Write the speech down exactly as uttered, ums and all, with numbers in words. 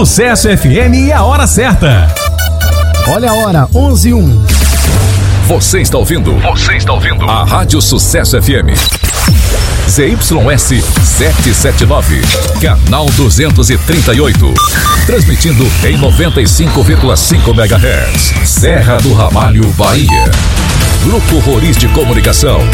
Sucesso F M e a hora certa. Olha a hora, onze e um. Você está ouvindo? Você está ouvindo? A Rádio Sucesso F M. Z Y S setecentos e setenta e nove, canal duzentos e trinta e oito. Transmitindo em noventa e cinco vírgula cinco megahertz. Serra do Ramalho, Bahia. Grupo Roriz de Comunicação.